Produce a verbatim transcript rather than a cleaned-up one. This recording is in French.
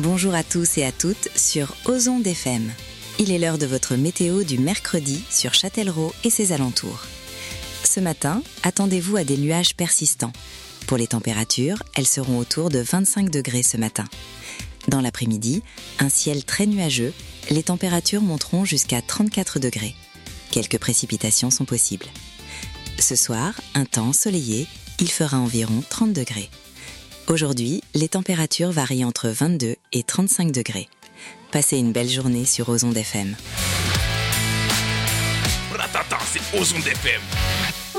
Bonjour à tous et à toutes sur Ozon F M. Il est l'heure de votre météo du mercredi sur Châtellerault et ses alentours. Ce matin, attendez-vous à des nuages persistants. Pour les températures, elles seront autour de vingt-cinq degrés ce matin. Dans l'après-midi, un ciel très nuageux, les températures monteront jusqu'à trente-quatre degrés. Quelques précipitations sont possibles. Ce soir, un temps ensoleillé, il fera environ trente degrés. Aujourd'hui, les températures varient entre vingt-deux et trente-cinq degrés. Passez une belle journée sur Ozon F M. Ratata, c'est Ozon F M.